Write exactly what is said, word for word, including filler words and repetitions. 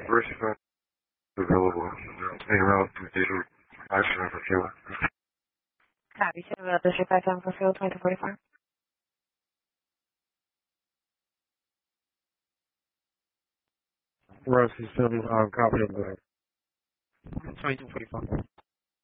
First phone available. En route to Digital Action for Killer. Copy. Seven up District five seven for field twenty forty-four. Russ is still um, copy of the twenty-two forty-five.